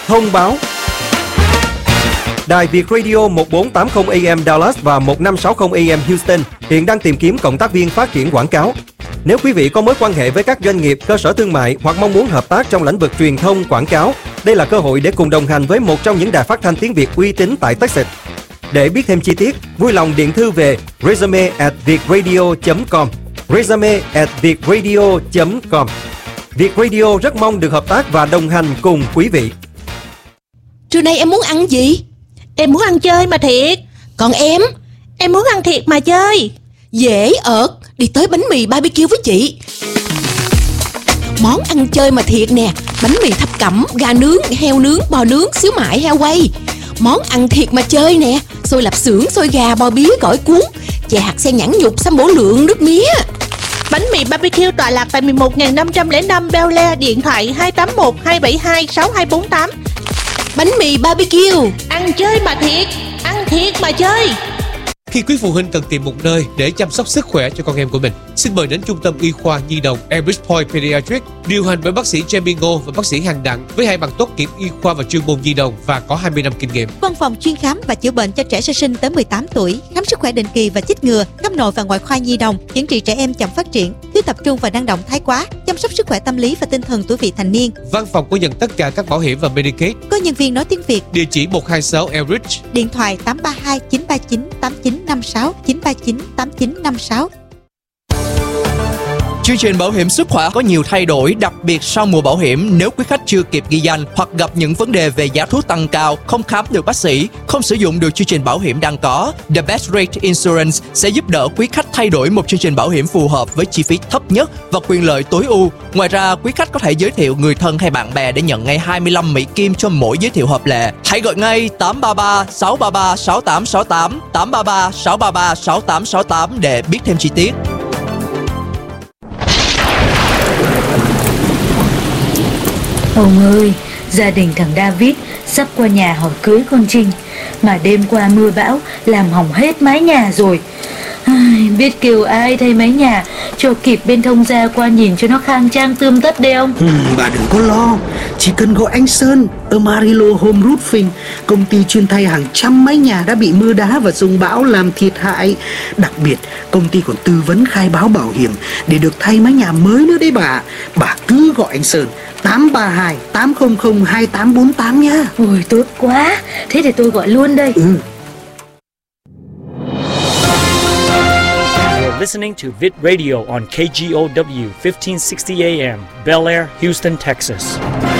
Thông báo. Đài Việt Radio 1480 AM Dallas và 1560 AM Houston hiện đang tìm kiếm cộng tác viên phát triển quảng cáo. Nếu quý vị có mối quan hệ với các doanh nghiệp, cơ sở thương mại hoặc mong muốn hợp tác trong lĩnh vực truyền thông, quảng cáo, đây là cơ hội để cùng đồng hành với một trong những đài phát thanh tiếng Việt uy tín tại Texas. Để biết thêm chi tiết, vui lòng điện thư về resume@vietradio.com. resume@vietradio.com. Việt Radio rất mong được hợp tác và đồng hành cùng quý vị. Trưa nay em muốn ăn gì? Em muốn ăn chơi mà thiệt. Còn em? Em muốn ăn thiệt mà chơi. Dễ ợt, đi tới bánh mì BBQ với chị. Món ăn chơi mà thiệt nè. Bánh mì thập cẩm, gà nướng, heo nướng, bò nướng, xíu mại, heo quay. Món ăn thiệt mà chơi nè. Xôi lạp xưởng, xôi gà, bò bía, gỏi cuốn, chè hạt sen nhãn nhục, sâm bổ lượng, nước mía. Bánh mì BBQ tọa lạc tại 11.505 Bel Air, điện thoại 281-272-6248. Bánh mì BBQ, ăn chơi mà thiệt, ăn thiệt mà chơi. Khi quý phụ huynh cần tìm một nơi để chăm sóc sức khỏe cho con em của mình, xin mời đến Trung tâm Y khoa Nhi đồng Enrich Point Pediatrics, điều hành bởi bác sĩ Jamie Ngô và bác sĩ Hành Đặng với 2 bằng tốt nghiệp y khoa và chuyên môn nhi đồng và có 20 năm kinh nghiệm. Văn phòng chuyên khám và chữa bệnh cho trẻ sơ sinh tới 18 tuổi, khám sức khỏe định kỳ và chích ngừa, khám nội và ngoại khoa nhi đồng, chẩn trị trẻ em chậm phát triển, thiếu tập trung và năng động thái quá, chăm sóc sức khỏe tâm lý và tinh thần tuổi vị thành niên. Văn phòng có nhận tất cả các bảo hiểm và Medicaid. Có nhân viên nói tiếng Việt. Địa chỉ 126 Enrich. Điện thoại 832 939 8956 939 8956. Chương trình bảo hiểm sức khỏe có nhiều thay đổi, đặc biệt sau mùa bảo hiểm. Nếu quý khách chưa kịp ghi danh hoặc gặp những vấn đề về giá thuốc tăng cao, không khám được bác sĩ, không sử dụng được chương trình bảo hiểm đang có, The Best Rate Insurance sẽ giúp đỡ quý khách thay đổi một chương trình bảo hiểm phù hợp với chi phí thấp nhất và quyền lợi tối ưu. Ngoài ra, quý khách có thể giới thiệu người thân hay bạn bè để nhận ngay 25 Mỹ Kim cho mỗi giới thiệu hợp lệ. Hãy gọi ngay 833 633 6868 833 633 6868 để biết thêm chi tiết. Ông ơi, gia đình thằng David sắp qua nhà hỏi cưới con Trinh, mà đêm qua mưa bão làm hỏng hết mái nhà rồi. Biết kêu ai thay mái nhà cho kịp bên thông gia qua nhìn cho nó khang trang tươm tất đây ông. Bà đừng có lo, chỉ cần gọi anh Sơn ở Marilo Home Roofing, công ty chuyên thay hàng trăm mái nhà đã bị mưa đá và dông bão làm thiệt hại. Đặc biệt công ty còn tư vấn khai báo bảo hiểm để được thay mái nhà mới nữa đấy bà. Bà cứ gọi anh Sơn 832 800 2848 nhá. Ôi tốt quá, thế thì tôi gọi luôn đây. Listening to Vid Radio on KGOW 1560 AM, Bel Air, Houston, Texas.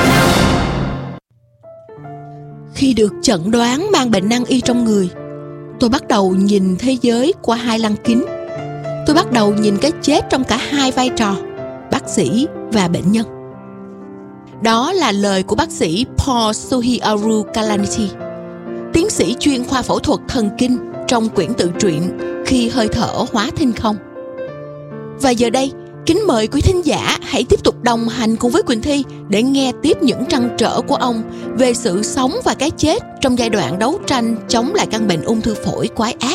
Khi được chẩn đoán mang bệnh nan y trong người, tôi bắt đầu nhìn thế giới qua 2 lăng kính. Tôi bắt đầu nhìn cái chết trong cả 2 vai trò, bác sĩ và bệnh nhân. Đó là lời của bác sĩ Paul Suhiaru Kalaniti, tiến sĩ chuyên khoa phẫu thuật thần kinh trong quyển tự truyện Khi hơi thở hóa thinh không. Và giờ đây, kính mời quý thính giả hãy tiếp tục đồng hành cùng với Quỳnh Thi để nghe tiếp những trăn trở của ông về sự sống và cái chết trong giai đoạn đấu tranh chống lại căn bệnh ung thư phổi quái ác.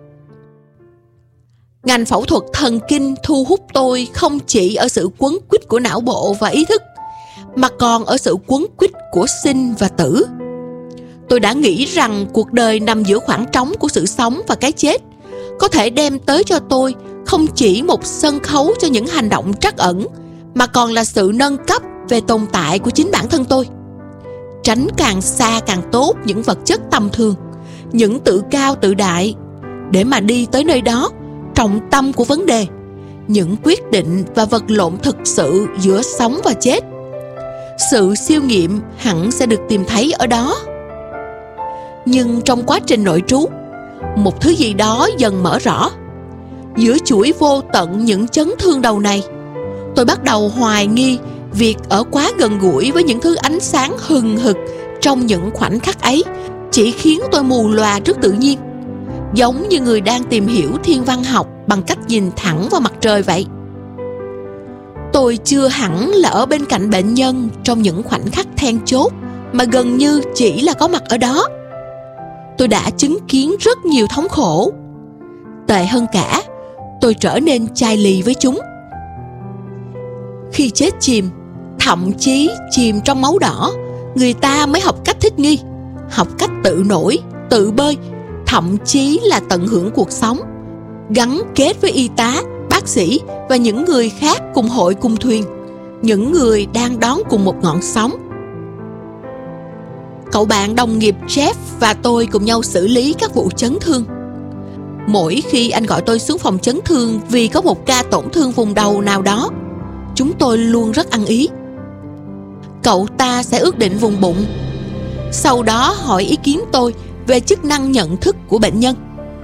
Ngành phẫu thuật thần kinh thu hút tôi không chỉ ở sự quấn quýt của não bộ và ý thức, mà còn ở sự quấn quýt của sinh và tử. Tôi đã nghĩ rằng cuộc đời nằm giữa khoảng trống của sự sống và cái chết có thể đem tới cho tôi không chỉ một sân khấu cho những hành động trắc ẩn, mà còn là sự nâng cấp về tồn tại của chính bản thân tôi. Tránh càng xa càng tốt những vật chất tầm thường, những tự cao tự đại, để mà đi tới nơi đó, trọng tâm của vấn đề, những quyết định và vật lộn thực sự giữa sống và chết. Sự siêu nghiệm hẳn sẽ được tìm thấy ở đó. Nhưng trong quá trình nội trú, một thứ gì đó dần mở rõ. Giữa chuỗi vô tận những chấn thương đầu này, tôi bắt đầu hoài nghi việc ở quá gần gũi với những thứ ánh sáng hừng hực trong những khoảnh khắc ấy chỉ khiến tôi mù lòa trước tự nhiên, giống như người đang tìm hiểu thiên văn học bằng cách nhìn thẳng vào mặt trời vậy. Tôi chưa hẳn là ở bên cạnh bệnh nhân trong những khoảnh khắc then chốt, mà gần như chỉ là có mặt ở đó. Tôi đã chứng kiến rất nhiều thống khổ. Tệ hơn cả, tôi trở nên chai lì với chúng. Khi chết chìm, thậm chí chìm trong máu đỏ, người ta mới học cách thích nghi, học cách tự nổi, tự bơi, thậm chí là tận hưởng cuộc sống, gắn kết với y tá, bác sĩ và những người khác cùng hội cùng thuyền, những người đang đón cùng một ngọn sóng. Cậu bạn đồng nghiệp Jeff và tôi cùng nhau xử lý các vụ chấn thương. Mỗi khi anh gọi tôi xuống phòng chấn thương vì có một ca tổn thương vùng đầu nào đó, chúng tôi luôn rất ăn ý. Cậu ta sẽ ước định vùng bụng, sau đó hỏi ý kiến tôi về chức năng nhận thức của bệnh nhân.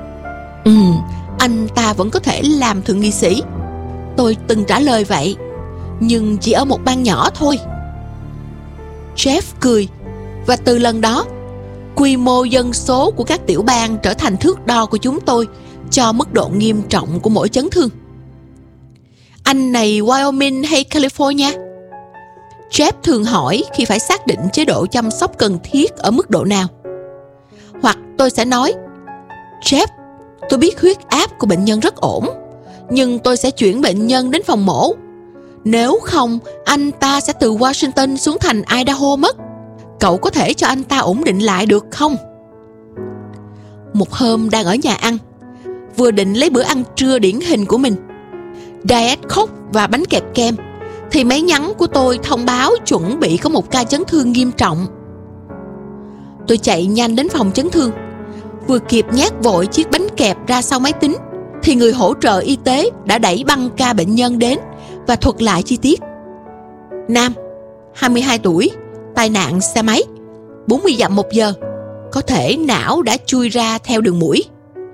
Anh ta vẫn có thể làm thượng nghị sĩ. Tôi từng trả lời vậy, nhưng chỉ ở một bang nhỏ thôi. Jeff cười, và từ lần đó, quy mô dân số của các tiểu bang trở thành thước đo của chúng tôi cho mức độ nghiêm trọng của mỗi chấn thương. Anh này Wyoming hay California? Jeff thường hỏi khi phải xác định chế độ chăm sóc cần thiết ở mức độ nào. Hoặc tôi sẽ nói, Jeff, tôi biết huyết áp của bệnh nhân rất ổn, nhưng tôi sẽ chuyển bệnh nhân đến phòng mổ. Nếu không, anh ta sẽ từ Washington xuống thành Idaho mất. Cậu có thể cho anh ta ổn định lại được không? Một hôm đang ở nhà ăn, vừa định lấy bữa ăn trưa điển hình của mình, Diet Coke và bánh kẹp kem, thì máy nhắn của tôi thông báo chuẩn bị có một ca chấn thương nghiêm trọng. Tôi chạy nhanh đến phòng chấn thương, vừa kịp nhét vội chiếc bánh kẹp ra sau máy tính, thì người hỗ trợ y tế đã đẩy băng ca bệnh nhân đến và thuật lại chi tiết. Nam, 22 tuổi, tai nạn xe máy, 40 dặm một giờ, có thể não đã chui ra theo đường mũi.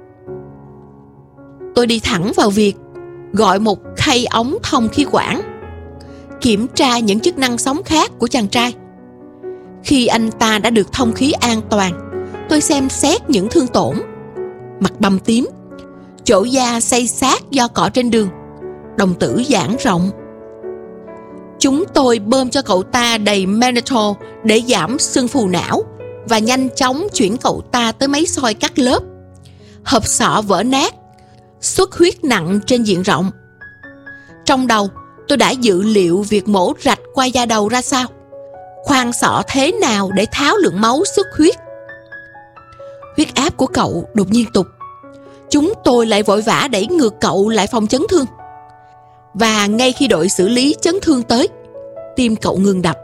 Tôi đi thẳng vào việc, gọi một khay ống thông khí quản, kiểm tra những chức năng sống khác của chàng trai. Khi anh ta đã được thông khí an toàn, tôi xem xét những thương tổn: mặt bầm tím, chỗ da xây xát do cọ trên đường, đồng tử giãn rộng. Chúng tôi bơm cho cậu ta đầy mannitol để giảm sưng phù não và nhanh chóng chuyển cậu ta tới máy soi cắt lớp. Hộp sọ vỡ nát, xuất huyết nặng trên diện rộng. Trong đầu, tôi đã dự liệu việc mổ rạch qua da đầu ra sao, khoan sọ thế nào để tháo lượng máu xuất huyết. Huyết áp của cậu đột nhiên tụt. Chúng tôi lại vội vã đẩy ngược cậu lại phòng chấn thương. Và ngay khi đội xử lý chấn thương tới, tim cậu ngừng đập.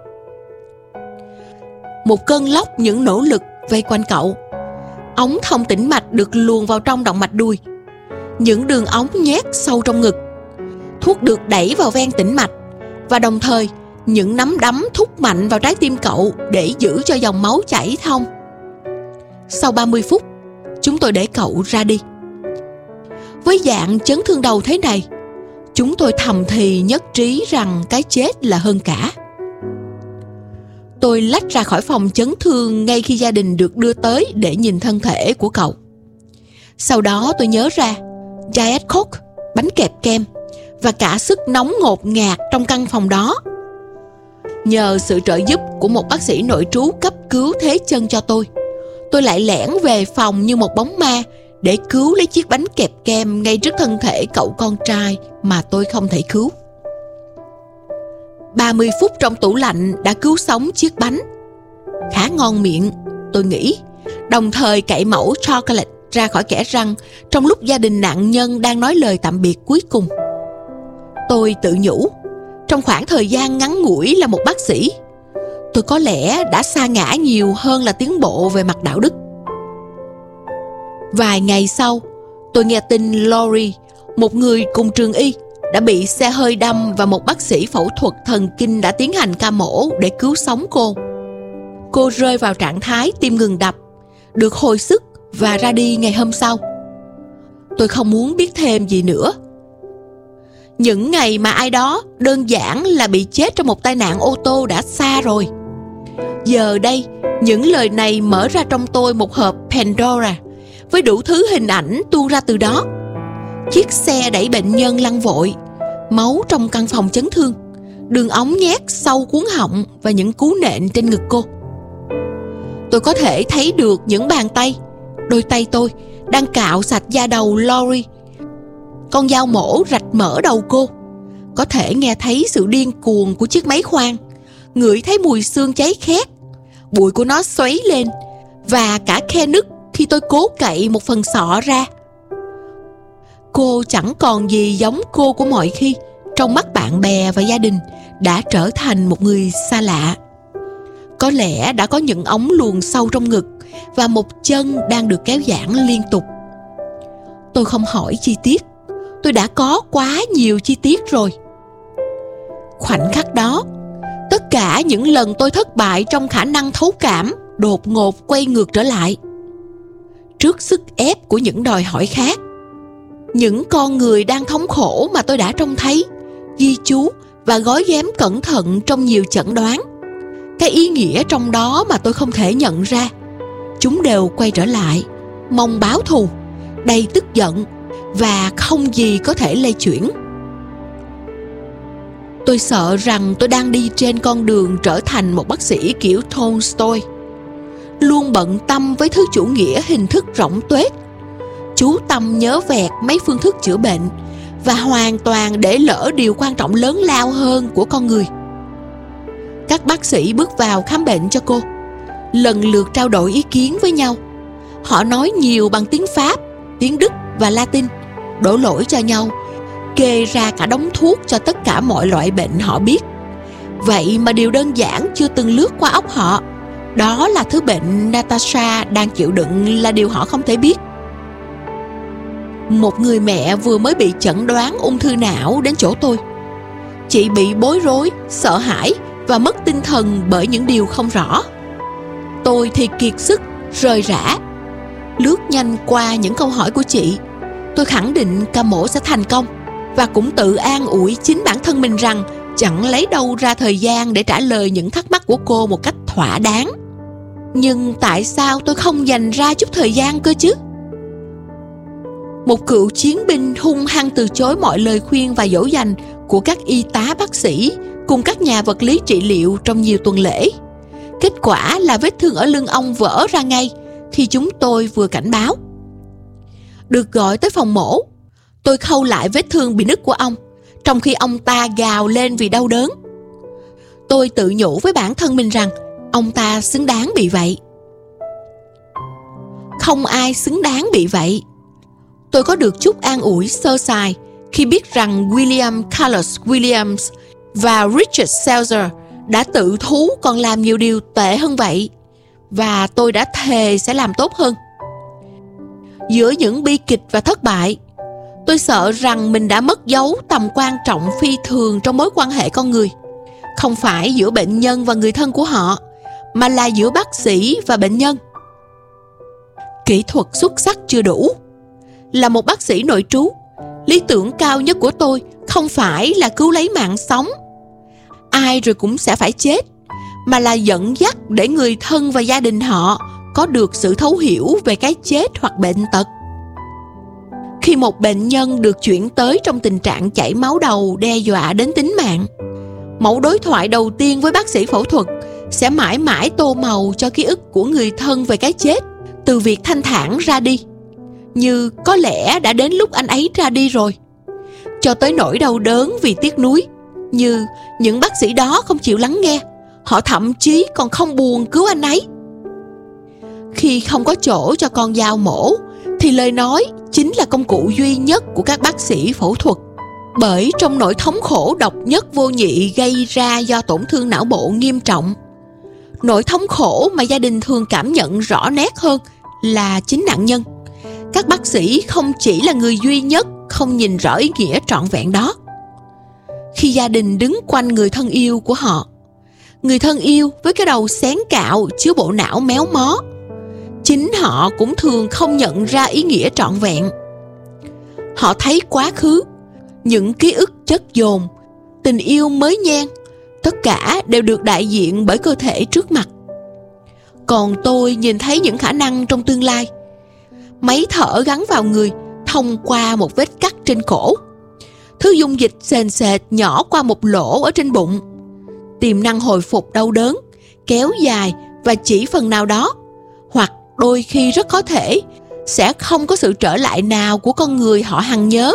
Một cơn lốc những nỗ lực vây quanh cậu. Ống thông tĩnh mạch được luồn vào trong động mạch đùi, những đường ống nhét sâu trong ngực. Thuốc được đẩy vào ven tĩnh mạch, và đồng thời những nắm đấm thúc mạnh vào trái tim cậu để giữ cho dòng máu chảy thông. Sau 30 phút, chúng tôi để cậu ra đi. Với dạng chấn thương đầu thế này, chúng tôi thầm thì nhất trí rằng cái chết là hơn cả. Tôi lách ra khỏi phòng chấn thương ngay khi gia đình được đưa tới để nhìn thân thể của cậu. Sau đó tôi nhớ ra Diet Coke, bánh kẹp kem và cả sức nóng ngột ngạt trong căn phòng đó. Nhờ sự trợ giúp của một bác sĩ nội trú cấp cứu thế chân cho tôi lại lẻn về phòng như một bóng ma để cứu lấy chiếc bánh kẹp kem ngay trước thân thể cậu con trai mà tôi không thể cứu. 30 phút trong tủ lạnh đã cứu sống chiếc bánh. Khá ngon miệng, tôi nghĩ, đồng thời cậy mẩu chocolate ra khỏi kẽ răng trong lúc gia đình nạn nhân đang nói lời tạm biệt cuối cùng. Tôi tự nhủ, trong khoảng thời gian ngắn ngủi là một bác sĩ, tôi có lẽ đã sa ngã nhiều hơn là tiến bộ về mặt đạo đức. Vài ngày sau, tôi nghe tin Lori, một người cùng trường y, đã bị xe hơi đâm và một bác sĩ phẫu thuật thần kinh đã tiến hành ca mổ để cứu sống cô. Cô rơi vào trạng thái tim ngừng đập, được hồi sức và ra đi ngày hôm sau. Tôi không muốn biết thêm gì nữa. Những ngày mà ai đó đơn giản là bị chết trong một tai nạn ô tô đã xa rồi. Giờ đây, những lời này mở ra trong tôi một hộp Pandora với đủ thứ hình ảnh tuôn ra từ đó. Chiếc xe đẩy bệnh nhân lăn vội, máu trong căn phòng chấn thương, đường ống nhét sâu cuống họng và những cú nện trên ngực cô. Tôi có thể thấy được những bàn tay, đôi tay tôi đang cạo sạch da đầu Lori. Con dao mổ rạch mở đầu cô. Có thể nghe thấy sự điên cuồng của chiếc máy khoan, ngửi thấy mùi xương cháy khét, bụi của nó xoáy lên, và cả khe nứt khi tôi cố cậy một phần sọ ra. Cô chẳng còn gì giống cô của mọi khi. Trong mắt bạn bè và gia đình, đã trở thành một người xa lạ. Có lẽ đã có những ống luồn sâu trong ngực, và một chân đang được kéo giãn liên tục. Tôi không hỏi chi tiết. Tôi đã có quá nhiều chi tiết rồi. Khoảnh khắc đó, tất cả những lần tôi thất bại trong khả năng thấu cảm đột ngột quay ngược trở lại. Trước sức ép của những đòi hỏi khác, những con người đang thống khổ mà tôi đã trông thấy, ghi chú và gói ghém cẩn thận trong nhiều chẩn đoán, cái ý nghĩa trong đó mà tôi không thể nhận ra, chúng đều quay trở lại, mong báo thù, đầy tức giận, và không gì có thể lay chuyển. Tôi sợ rằng tôi đang đi trên con đường trở thành một bác sĩ kiểu Tolstoy, luôn bận tâm với thứ chủ nghĩa hình thức rỗng tuếch, chú tâm nhớ vẹt mấy phương thức chữa bệnh, và hoàn toàn để lỡ điều quan trọng lớn lao hơn của con người. Các bác sĩ bước vào khám bệnh cho cô, lần lượt trao đổi ý kiến với nhau. Họ nói nhiều bằng tiếng Pháp, tiếng Đức và Latin, đổ lỗi cho nhau, kê ra cả đống thuốc cho tất cả mọi loại bệnh họ biết. Vậy mà điều đơn giản chưa từng lướt qua óc họ, đó là thứ bệnh Natasha đang chịu đựng, là điều họ không thể biết. Một người mẹ vừa mới bị chẩn đoán ung thư não đến chỗ tôi. Chị bị bối rối, sợ hãi và mất tinh thần bởi những điều không rõ. Tôi thì kiệt sức, rời rã. Lướt nhanh qua những câu hỏi của chị, tôi khẳng định ca mổ sẽ thành công, và cũng tự an ủi chính bản thân mình rằng chẳng lấy đâu ra thời gian để trả lời những thắc mắc của cô một cách thỏa đáng. Nhưng tại sao tôi không dành ra chút thời gian cơ chứ? Một cựu chiến binh hung hăng từ chối mọi lời khuyên và dỗ dành của các y tá bác sĩ cùng các nhà vật lý trị liệu trong nhiều tuần lễ. Kết quả là vết thương ở lưng ông vỡ ra ngay khi chúng tôi vừa cảnh báo. Được gọi tới phòng mổ, tôi khâu lại vết thương bị nứt của ông, trong khi ông ta gào lên vì đau đớn. Tôi tự nhủ với bản thân mình rằng ông ta xứng đáng bị vậy. Không ai xứng đáng bị vậy. Tôi có được chút an ủi sơ sài khi biết rằng William Carlos Williams và Richard Seltzer đã tự thú còn làm nhiều điều tệ hơn vậy, và tôi đã thề sẽ làm tốt hơn. Giữa những bi kịch và thất bại, tôi sợ rằng mình đã mất dấu tầm quan trọng phi thường trong mối quan hệ con người, không phải giữa bệnh nhân và người thân của họ, mà là giữa bác sĩ và bệnh nhân. Kỹ thuật xuất sắc chưa đủ. Là một bác sĩ nội trú, lý tưởng cao nhất của tôi không phải là cứu lấy mạng sống, ai rồi cũng sẽ phải chết, mà là dẫn dắt để người thân và gia đình họ có được sự thấu hiểu về cái chết hoặc bệnh tật. Khi một bệnh nhân được chuyển tới trong tình trạng chảy máu đầu đe dọa đến tính mạng, mẫu đối thoại đầu tiên với bác sĩ phẫu thuật sẽ mãi mãi tô màu cho ký ức của người thân về cái chết, từ việc thanh thản ra đi, như có lẽ đã đến lúc anh ấy ra đi rồi, cho tới nỗi đau đớn vì tiếc nuối, như những bác sĩ đó không chịu lắng nghe, họ thậm chí còn không buồn cứu anh ấy. Khi không có chỗ cho con dao mổ, thì lời nói chính là công cụ duy nhất của các bác sĩ phẫu thuật. Bởi trong nỗi thống khổ độc nhất vô nhị gây ra do tổn thương não bộ nghiêm trọng, nỗi thống khổ mà gia đình thường cảm nhận rõ nét hơn là chính nạn nhân, các bác sĩ không chỉ là người duy nhất không nhìn rõ ý nghĩa trọn vẹn đó. Khi gia đình đứng quanh người thân yêu của họ, người thân yêu với cái đầu xén cạo chứa bộ não méo mó, chính họ cũng thường không nhận ra ý nghĩa trọn vẹn. Họ thấy quá khứ, những ký ức chất dồn, tình yêu mới nhen, tất cả đều được đại diện bởi cơ thể trước mặt. Còn tôi nhìn thấy những khả năng trong tương lai. Máy thở gắn vào người thông qua một vết cắt trên cổ, thứ dung dịch sền sệt nhỏ qua một lỗ ở trên bụng, tiềm năng hồi phục đau đớn kéo dài và chỉ phần nào đó, hoặc đôi khi rất có thể sẽ không có sự trở lại nào của con người họ hằng nhớ.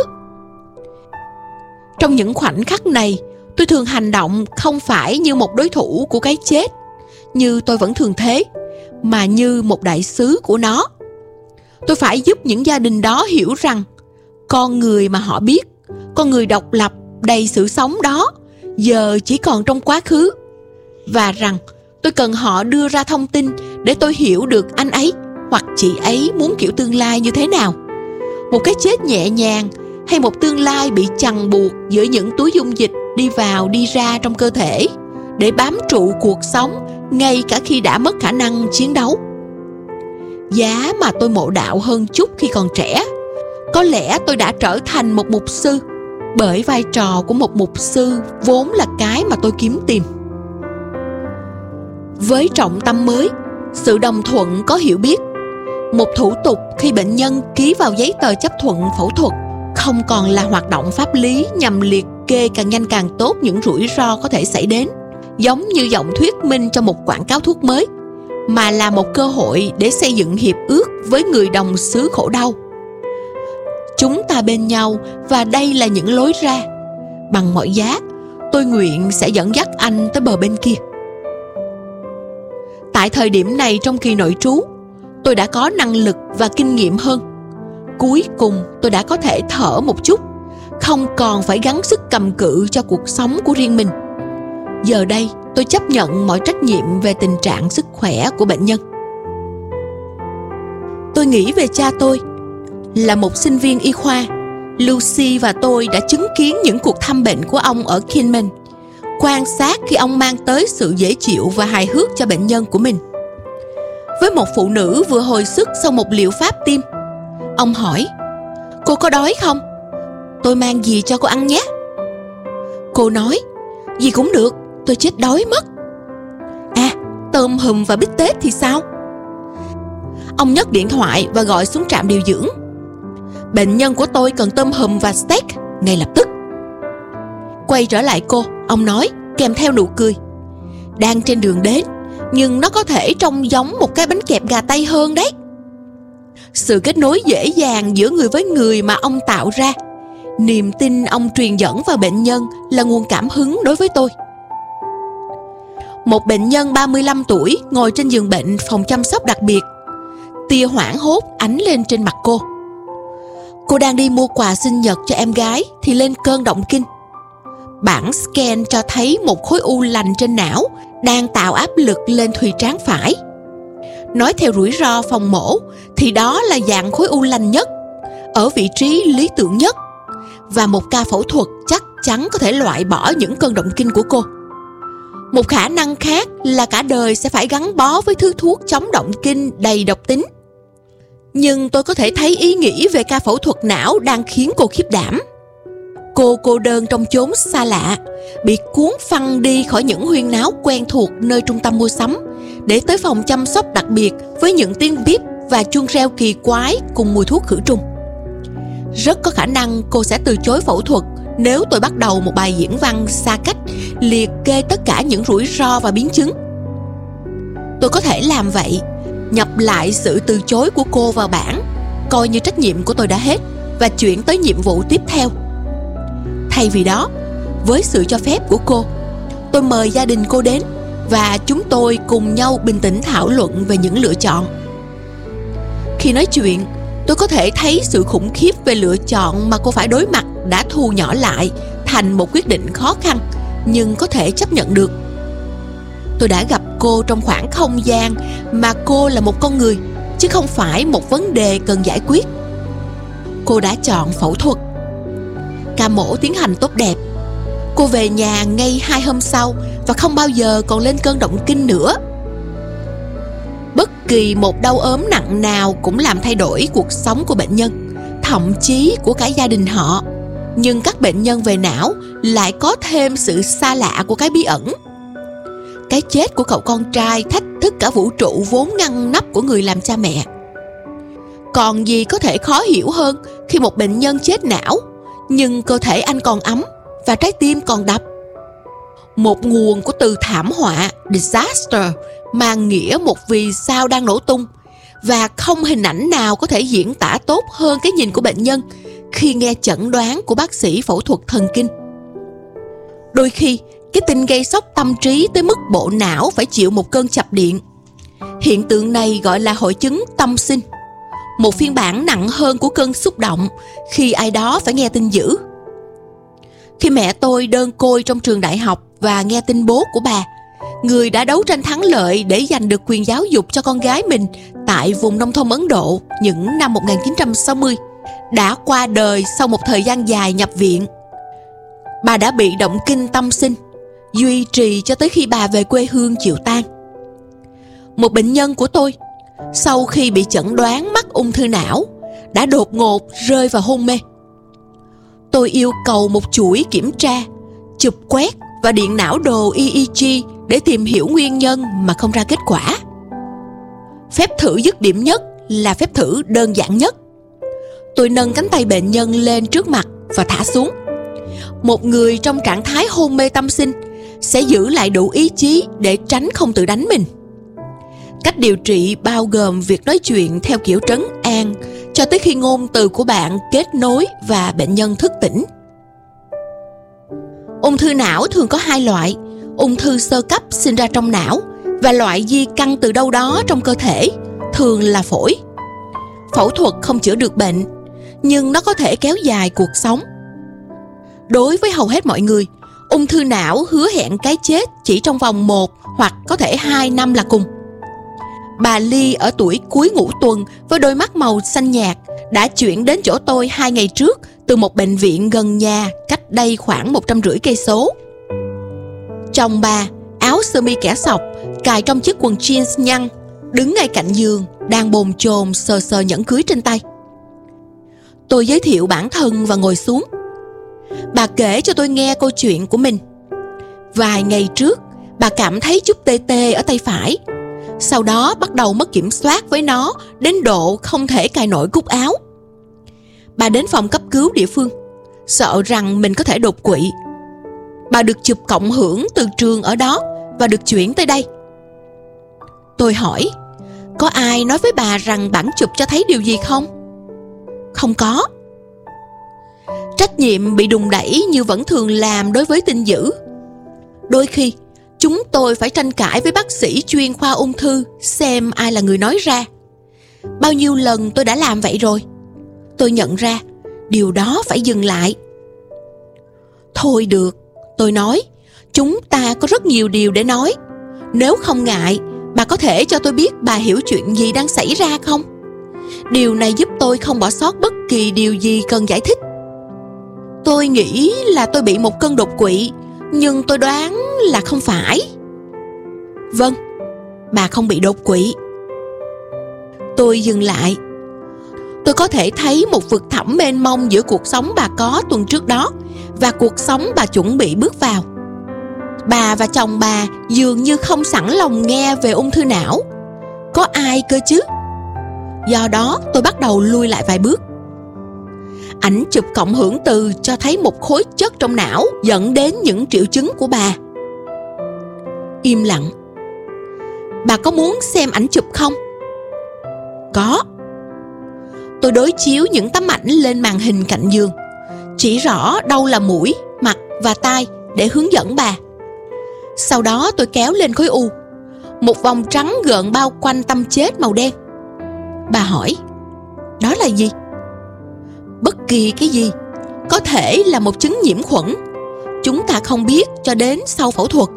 Trong những khoảnh khắc này, tôi thường hành động không phải như một đối thủ của cái chết, như tôi vẫn thường thế, mà như một đại sứ của nó. Tôi phải giúp những gia đình đó hiểu rằng con người mà họ biết, con người độc lập đầy sự sống đó, giờ chỉ còn trong quá khứ, và rằng tôi cần họ đưa ra thông tin để tôi hiểu được anh ấy hoặc chị ấy muốn kiểu tương lai như thế nào. Một cái chết nhẹ nhàng hay một tương lai bị chằng buộc giữa những túi dung dịch đi vào đi ra trong cơ thể để bám trụ cuộc sống ngay cả khi đã mất khả năng chiến đấu. Giá mà tôi mộ đạo hơn chút khi còn trẻ. Có lẽ tôi đã trở thành một mục sư, bởi vai trò của một mục sư vốn là cái mà tôi kiếm tìm. Với trọng tâm mới, sự đồng thuận có hiểu biết, một thủ tục khi bệnh nhân ký vào giấy tờ chấp thuận phẫu thuật không còn là hoạt động pháp lý nhằm liệt kê càng nhanh càng tốt những rủi ro có thể xảy đến, giống như giọng thuyết minh cho một quảng cáo thuốc mới, mà là một cơ hội để xây dựng hiệp ước với người đồng xứ khổ đau. Chúng ta bên nhau và đây là những lối ra. Bằng mọi giá, tôi nguyện sẽ dẫn dắt anh tới bờ bên kia. Tại thời điểm này trong kỳ nội trú, tôi đã có năng lực và kinh nghiệm hơn. Cuối cùng tôi đã có thể thở một chút, không còn phải gắng sức cầm cự cho cuộc sống của riêng mình. Giờ đây tôi chấp nhận mọi trách nhiệm về tình trạng sức khỏe của bệnh nhân. Tôi nghĩ về cha tôi. Là một sinh viên y khoa, Lucy và tôi đã chứng kiến những cuộc thăm bệnh của ông ở Kinman, quan sát khi ông mang tới sự dễ chịu và hài hước cho bệnh nhân của mình. Với một phụ nữ vừa hồi sức sau một liệu pháp tim, ông hỏi: "Cô có đói không? Tôi mang gì cho cô ăn nhé?" Cô nói: "Gì cũng được, tôi chết đói mất." "À, tôm hùm và bít tết thì sao?" Ông nhấc điện thoại và gọi xuống trạm điều dưỡng: "Bệnh nhân của tôi cần tôm hùm và steak ngay lập tức." Quay trở lại cô, ông nói kèm theo nụ cười: "Đang trên đường đến, nhưng nó có thể trông giống một cái bánh kẹp gà tây hơn đấy." Sự kết nối dễ dàng giữa người với người mà ông tạo ra, niềm tin ông truyền dẫn vào bệnh nhân là nguồn cảm hứng đối với tôi. Một bệnh nhân 35 tuổi ngồi trên giường bệnh phòng chăm sóc đặc biệt. Tia hoảng hốt ánh lên trên mặt cô. Cô đang đi mua quà sinh nhật cho em gái thì lên cơn động kinh. Bản scan cho thấy một khối u lành trên não đang tạo áp lực lên thùy trán phải. Nói theo rủi ro phòng mổ thì đó là dạng khối u lành nhất, ở vị trí lý tưởng nhất, và một ca phẫu thuật chắc chắn có thể loại bỏ những cơn động kinh của cô. Một khả năng khác là cả đời sẽ phải gắn bó với thứ thuốc chống động kinh đầy độc tính. Nhưng tôi có thể thấy ý nghĩ về ca phẫu thuật não đang khiến cô khiếp đảm. Cô cô đơn trong chốn xa lạ, bị cuốn phăng đi khỏi những huyên náo quen thuộc nơi trung tâm mua sắm, để tới phòng chăm sóc đặc biệt với những tiếng bíp và chuông reo kỳ quái cùng mùi thuốc khử trùng. Rất có khả năng cô sẽ từ chối phẫu thuật nếu tôi bắt đầu một bài diễn văn xa cách liệt kê tất cả những rủi ro và biến chứng. Tôi có thể làm vậy, nhập lại sự từ chối của cô vào bảng, coi như trách nhiệm của tôi đã hết và chuyển tới nhiệm vụ tiếp theo. Thay vì đó, với sự cho phép của cô, tôi mời gia đình cô đến và chúng tôi cùng nhau bình tĩnh thảo luận về những lựa chọn. Khi nói chuyện, tôi có thể thấy sự khủng khiếp về lựa chọn mà cô phải đối mặt đã thu nhỏ lại thành một quyết định khó khăn nhưng có thể chấp nhận được. Tôi đã gặp cô trong khoảng không gian mà cô là một con người, chứ không phải một vấn đề cần giải quyết. Cô đã chọn phẫu thuật. Ca mổ tiến hành tốt đẹp. Cô về nhà ngay 2 hôm sau và không bao giờ còn lên cơn động kinh nữa. Bất kỳ một đau ốm nặng nào cũng làm thay đổi cuộc sống của bệnh nhân, thậm chí của cả gia đình họ. Nhưng các bệnh nhân về não lại có thêm sự xa lạ của cái bí ẩn. Cái chết của cậu con trai thách thức cả vũ trụ vốn ngăn nắp của người làm cha mẹ. Còn gì có thể khó hiểu hơn khi một bệnh nhân chết não, nhưng cơ thể anh còn ấm và trái tim còn đập. Một nguồn của từ thảm họa, disaster, mang nghĩa một vì sao đang nổ tung, và không hình ảnh nào có thể diễn tả tốt hơn cái nhìn của bệnh nhân khi nghe chẩn đoán của bác sĩ phẫu thuật thần kinh. Đôi khi, Cái tin gây sốc tâm trí tới mức bộ não phải chịu một cơn chập điện. Hiện tượng này gọi là hội chứng tâm sinh, một phiên bản nặng hơn của cơn xúc động khi ai đó phải nghe tin dữ. Khi mẹ tôi đơn côi trong trường đại học và nghe tin bố của bà, người đã đấu tranh thắng lợi để giành được quyền giáo dục cho con gái mình tại vùng nông thôn Ấn Độ những năm 1960, đã qua đời sau một thời gian dài nhập viện. Bà đã bị động kinh tâm sinh, duy trì cho tới khi bà về quê hương chịu tang. Một bệnh nhân của tôi, sau khi bị chẩn đoán mắc ung thư não, đã đột ngột rơi vào hôn mê. Tôi yêu cầu một chuỗi kiểm tra, chụp quét và điện não đồ EEG để tìm hiểu nguyên nhân mà không ra kết quả. Phép thử dứt điểm nhất là phép thử đơn giản nhất. Tôi nâng cánh tay bệnh nhân lên trước mặt và thả xuống. Một người trong trạng thái hôn mê tâm sinh sẽ giữ lại đủ ý chí để tránh không tự đánh mình. Cách điều trị bao gồm việc nói chuyện theo kiểu trấn an cho tới khi ngôn từ của bạn kết nối và bệnh nhân thức tỉnh. Ung thư não thường có hai loại: ung thư sơ cấp sinh ra trong não và loại di căn từ đâu đó trong cơ thể, thường là phổi. Phẫu thuật không chữa được bệnh, nhưng nó có thể kéo dài cuộc sống. Đối với hầu hết mọi người, ung thư não hứa hẹn cái chết chỉ trong vòng 1 hoặc có thể 2 năm là cùng. Bà Ly ở tuổi cuối ngũ tuần với đôi mắt màu xanh nhạt đã chuyển đến chỗ tôi 2 ngày trước từ một bệnh viện gần nhà cách đây khoảng 150 cây số. Chồng bà, áo sơ mi kẻ sọc, cài trong chiếc quần jeans nhăn, đứng ngay cạnh giường, đang bồn chồn sờ sờ nhẫn cưới trên tay. Tôi giới thiệu bản thân và ngồi xuống. Bà kể cho tôi nghe câu chuyện của mình. Vài ngày trước, bà cảm thấy chút tê tê ở tay phải. Sau đó bắt đầu mất kiểm soát với nó đến độ không thể cài nổi cúc áo. Bà đến phòng cấp cứu địa phương, sợ rằng mình có thể đột quỵ. Bà được chụp cộng hưởng từ trường ở đó và được chuyển tới đây. Tôi hỏi, có ai nói với bà rằng bản chụp cho thấy điều gì không? Không có. Trách nhiệm bị đùn đẩy như vẫn thường làm đối với tin dữ. Đôi khi, chúng tôi phải tranh cãi với bác sĩ chuyên khoa ung thư xem ai là người nói ra. Bao nhiêu lần tôi đã làm vậy rồi. Tôi nhận ra điều đó phải dừng lại. Thôi được, tôi nói, chúng ta có rất nhiều điều để nói. Nếu không ngại, bà có thể cho tôi biết bà hiểu chuyện gì đang xảy ra không? Điều này giúp tôi không bỏ sót bất kỳ điều gì cần giải thích. Tôi nghĩ là tôi bị một cơn đột quỵ, nhưng tôi đoán là không phải. Vâng, bà không bị đột quỵ. Tôi dừng lại. Tôi có thể thấy một vực thẳm mênh mông giữa cuộc sống bà có tuần trước đó và cuộc sống bà chuẩn bị bước vào. Bà và chồng bà dường như không sẵn lòng nghe về ung thư não. Có ai cơ chứ? Do đó tôi bắt đầu lui lại vài bước. Ảnh chụp cộng hưởng từ cho thấy một khối chất trong não dẫn đến những triệu chứng của bà. Im lặng. Bà có muốn xem ảnh chụp không? Có. Tôi đối chiếu những tấm ảnh lên màn hình cạnh giường, chỉ rõ đâu là mũi, mặt và tai để hướng dẫn bà. Sau đó tôi kéo lên khối u, một vòng trắng gợn bao quanh tâm chết màu đen. Bà hỏi, đó là gì? Bất kỳ cái gì, có thể là một chứng nhiễm khuẩn. Chúng ta không biết cho đến sau phẫu thuật.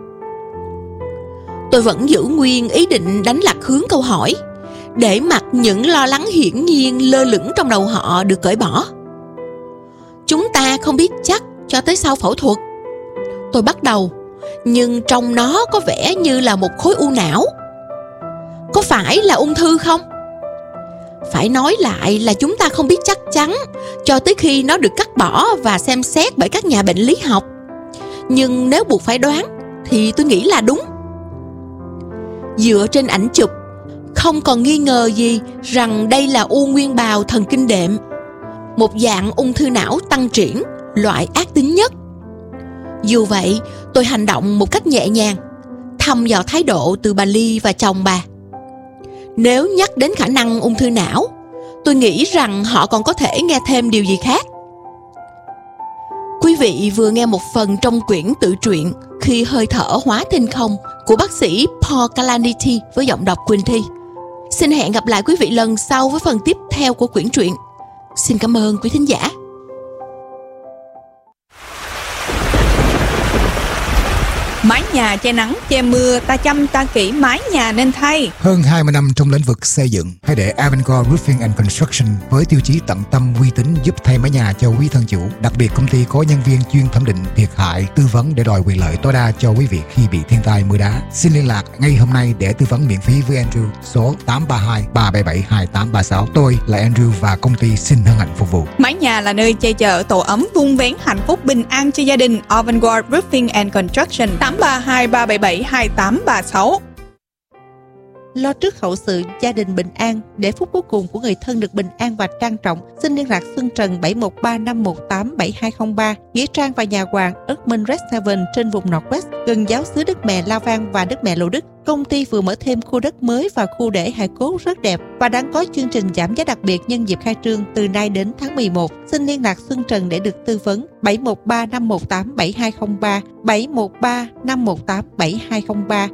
Tôi vẫn giữ nguyên ý định đánh lạc hướng câu hỏi, để mặc những lo lắng hiển nhiên lơ lửng trong đầu họ được cởi bỏ. Chúng ta không biết chắc cho tới sau phẫu thuật. Tôi bắt đầu, nhưng trong nó có vẻ như là một khối u não. Có phải là ung thư không? Phải nói lại là chúng ta không biết chắc chắn cho tới khi nó được cắt bỏ và xem xét bởi các nhà bệnh lý học. Nhưng nếu buộc phải đoán thì tôi nghĩ là đúng. Dựa trên ảnh chụp, không còn nghi ngờ gì rằng đây là u nguyên bào thần kinh đệm, một dạng ung thư não tăng triển, loại ác tính nhất. Dù vậy, tôi hành động một cách nhẹ nhàng, thăm dò thái độ từ bà Ly và chồng bà. Nếu nhắc đến khả năng ung thư não, tôi nghĩ rằng họ còn có thể nghe thêm điều gì khác. Quý vị vừa nghe một phần trong quyển tự truyện khi hơi thở hóa thinh không của bác sĩ Paul Kalanithi với giọng đọc Quỳnh Thi. Xin hẹn gặp lại quý vị lần sau với phần tiếp theo của quyển truyện. Xin cảm ơn quý thính giả. Mái nhà che nắng, che mưa, ta chăm ta kỹ mái nhà nên thay. Hơn 20 năm trong lĩnh vực xây dựng, hãy để Avangard Roofing and Construction với tiêu chí tận tâm uy tín giúp thay mái nhà cho quý thân chủ. Đặc biệt công ty có nhân viên chuyên thẩm định thiệt hại, tư vấn để đòi quyền lợi tối đa cho quý vị khi bị thiên tai mưa đá. Xin liên lạc ngay hôm nay để tư vấn miễn phí với Andrew số 832 377 2836. Tôi là Andrew và công ty xin hân hạnh phục vụ. Mái nhà là nơi che chở tổ ấm vun vén hạnh phúc bình an cho gia đình. Avangard Roofing and Construction 832 377 2836. Lo trước hậu sự, gia đình bình an, để phút cuối cùng của người thân được bình an và trang trọng. Xin liên lạc Xuân Trần 713 518 7203, Nghĩa Trang và Nhà Hoàng, Erdman Red 7 trên vùng Northwest, gần giáo xứ Đức Mẹ La Vang và Đức Mẹ Lộ Đức. Công ty vừa mở thêm khu đất mới và khu để hài cốt rất đẹp và đang có chương trình giảm giá đặc biệt nhân dịp khai trương từ nay đến tháng 11. Xin liên lạc Xuân Trần để được tư vấn. 713 518 7203, 713 518 7203.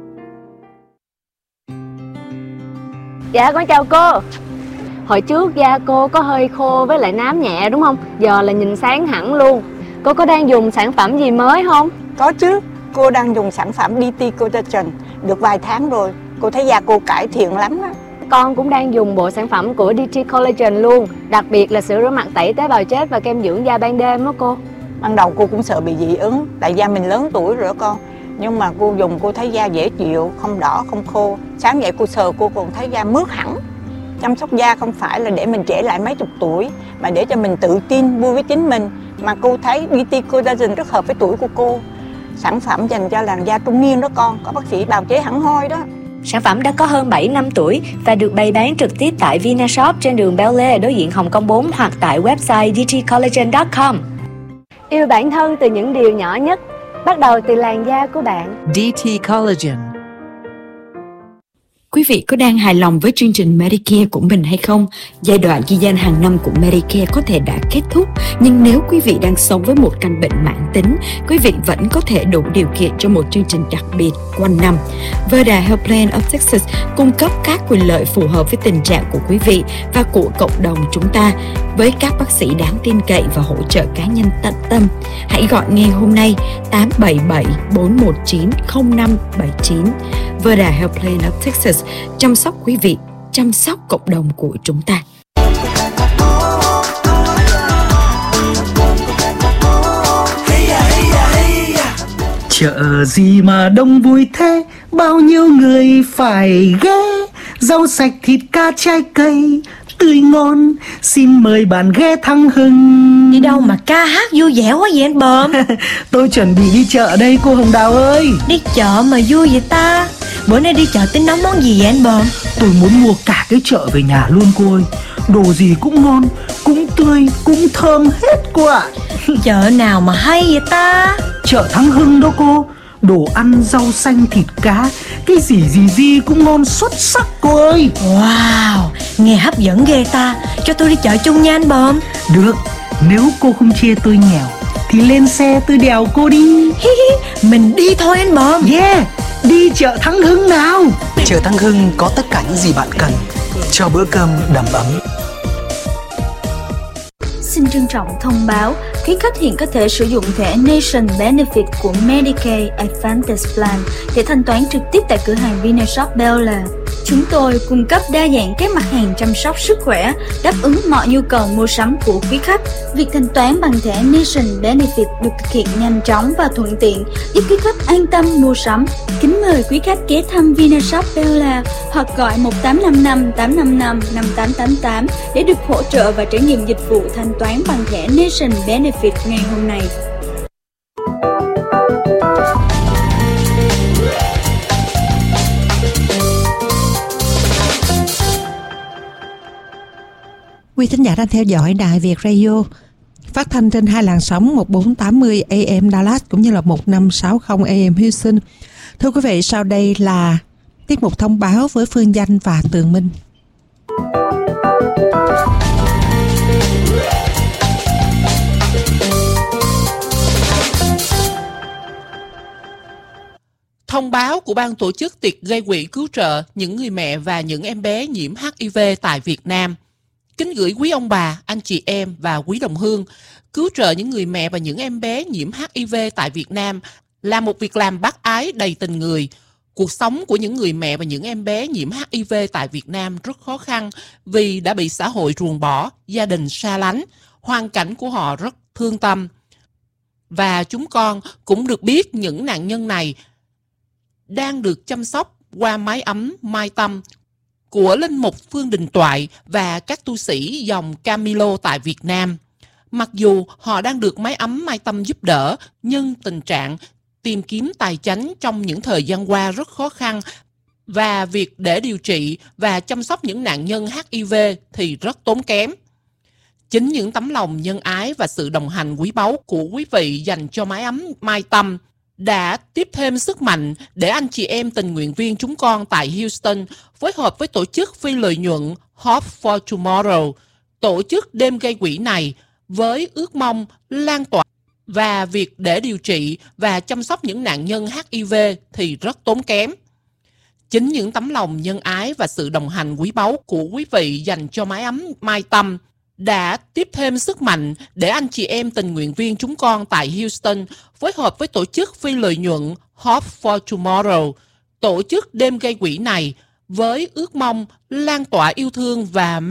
Dạ con chào cô. Hồi trước da cô có hơi khô với lại nám nhẹ đúng không? Giờ là nhìn sáng hẳn luôn. Cô có đang dùng sản phẩm gì mới không? Có chứ, cô đang dùng sản phẩm DT Collagen được vài tháng rồi. Cô thấy da cô cải thiện lắm á. Con cũng đang dùng bộ sản phẩm của DT Collagen luôn. Đặc biệt là sữa rửa mặt tẩy tế bào chết và kem dưỡng da ban đêm đó cô. Ban đầu cô cũng sợ bị dị ứng, tại da mình lớn tuổi rồi đó con. Nhưng mà cô dùng cô thấy da dễ chịu, không đỏ, không khô. Sáng dậy cô sờ cô còn thấy da mướt hẳn. Chăm sóc da không phải là để mình trẻ lại mấy chục tuổi, mà để cho mình tự tin, vui với chính mình. Mà cô thấy DT Collagen rất hợp với tuổi của cô. Sản phẩm dành cho làn da trung niên đó con, có bác sĩ bào chế hẳn hoi đó. Sản phẩm đã có hơn 7 năm tuổi và được bày bán trực tiếp tại Vinashop trên đường Bel Air đối diện Hồng Kông 4 hoặc tại website dtcollagen.com. Yêu bản thân từ những điều nhỏ nhất, bắt đầu từ làn da của bạn. DT Collagen. Quý vị có đang hài lòng với chương trình Medicare của mình hay không? Giai đoạn ghi danh hàng năm của Medicare có thể đã kết thúc, nhưng nếu quý vị đang sống với một căn bệnh mãn tính, quý vị vẫn có thể đủ điều kiện cho một chương trình đặc biệt quanh năm. Verda Health Plan of Texas cung cấp các quyền lợi phù hợp với tình trạng của quý vị và của cộng đồng chúng ta, với các bác sĩ đáng tin cậy và hỗ trợ cá nhân tận tâm. Hãy gọi ngay hôm nay 877 419 0579. Verda Health Plan of Texas, chăm sóc quý vị, chăm sóc cộng đồng của chúng ta. Chợ gì mà đông vui thế, bao nhiêu người phải ghé. Rau sạch, thịt cá, trái cây tươi ngon, xin mời bạn ghé Thăng Hưng. Đi đâu mà ca hát vui vẻ quá vậy anh Bờm? Tôi chuẩn bị đi chợ đây cô Hồng Đào ơi. Đi chợ mà vui vậy ta? Bữa nay đi chợ tính nấu món gì vậy anh Bờm? Tôi muốn mua cả cái chợ về nhà luôn cô ơi. Đồ gì cũng ngon, cũng tươi, cũng thơm hết cô ạ. Chợ nào mà hay vậy ta? Chợ Thăng Hưng đó cô. Đồ ăn, rau xanh, thịt cá, cái gì cũng ngon xuất sắc cô ơi. Wow, nghe hấp dẫn ghê ta. Cho tôi đi chợ chung nha anh Bờm. Được, nếu cô không chê tôi nghèo thì lên xe tôi đèo cô đi. Mình đi thôi anh Bờm. Yeah, đi chợ Thăng Hưng nào. Chợ Thăng Hưng có tất cả những gì bạn cần cho bữa cơm đầm ấm. Xin trân trọng thông báo, quý khách hiện có thể sử dụng thẻ Nation Benefit của Medicaid Advantage Plan để thanh toán trực tiếp tại cửa hàng Vinashop Bel Air. Chúng tôi cung cấp đa dạng các mặt hàng chăm sóc sức khỏe, đáp ứng mọi nhu cầu mua sắm của quý khách. Việc thanh toán bằng thẻ Nation Benefit được thực hiện nhanh chóng và thuận tiện, giúp quý khách an tâm mua sắm. Kính mời quý khách ghé thăm Vinashop Bel Air hoặc gọi 1855 855 5888 để được hỗ trợ và trải nghiệm dịch vụ thanh toán bằng thẻ Nation Benefit ngày hôm nay. Quý thính giả đang theo dõi Đài Việt Radio, phát thanh trên hai làn sóng 1480 AM Dallas cũng như là 1560 AM Houston. Thưa quý vị, sau đây là tiết mục thông báo với Phương Danh và Tường Minh. Thông báo của ban tổ chức tiệc gây quỹ cứu trợ những người mẹ và những em bé nhiễm HIV tại Việt Nam. Kính gửi quý ông bà, anh chị em và quý đồng hương, cứu trợ những người mẹ và những em bé nhiễm HIV tại Việt Nam là một việc làm bác ái đầy tình người. Cuộc sống của những người mẹ và những em bé nhiễm HIV tại Việt Nam rất khó khăn vì đã bị xã hội ruồng bỏ, gia đình xa lánh, hoàn cảnh của họ rất thương tâm. Và chúng con cũng được biết những nạn nhân này đang được chăm sóc qua mái ấm Mai Tâm của Linh Mục Phương Đình Toại và các tu sĩ dòng Camilo tại Việt Nam. Mặc dù họ đang được mái ấm Mai Tâm giúp đỡ, nhưng tình trạng tìm kiếm tài chánh trong những thời gian qua rất khó khăn và việc để điều trị và chăm sóc những nạn nhân HIV thì rất tốn kém. Chính những tấm lòng nhân ái và sự đồng hành quý báu của quý vị dành cho mái ấm Mai Tâm đã tiếp thêm sức mạnh để anh chị em tình nguyện viên chúng con tại Houston phối hợp với tổ chức phi lợi nhuận Hope for Tomorrow tổ chức đêm gây quỹ này với ước mong lan tỏa và việc để điều trị và chăm sóc những nạn nhân HIV thì rất tốn kém. Chính những tấm lòng nhân ái và sự đồng hành quý báu của quý vị dành cho mái ấm Mai Tâm đã tiếp thêm sức mạnh để anh chị em tình nguyện viên chúng con tại Houston phối hợp với tổ chức phi lợi nhuận Hope for Tomorrow tổ chức đêm gây quỹ này với ước mong lan tỏa yêu thương và